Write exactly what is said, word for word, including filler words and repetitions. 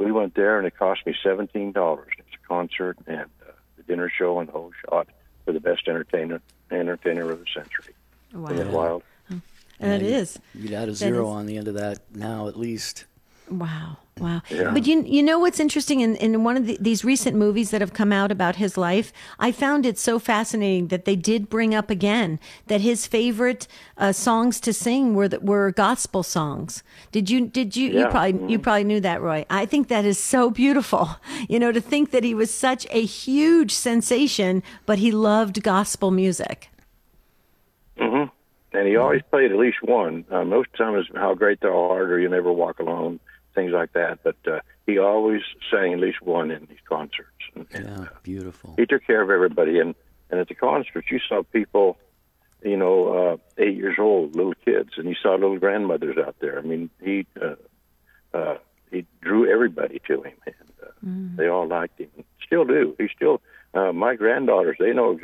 we went there, and it cost me seventeen dollars. It's a concert and uh, the dinner show and the whole shot for the best entertainer entertainer of the century. Wow. Isn't that wild? And it is. You'd add a zero on the end of that now, at least. Wow, wow. Yeah. But you you know what's interesting in, in one of the, these recent movies that have come out about his life, I found it so fascinating that they did bring up again that his favorite uh, songs to sing were the, were gospel songs. Did you did you Yeah. you probably Mm-hmm. you probably knew that, Roy? I think that is so beautiful. You know, to think that he was such a huge sensation, but he loved gospel music. hmm And he always played at least one. Uh, most of the time is How Great Thou Art or You Never Walk Alone, things like that. But uh, he always sang at least one in these concerts. And, and, Yeah, uh, beautiful. he took care of everybody. And, and at the concerts, you saw people, you know, uh, eight years old, little kids, and you saw little grandmothers out there. I mean, he uh, uh, he drew everybody to him, and uh, Mm. they all liked him. Still do. He still, uh, my granddaughters, they know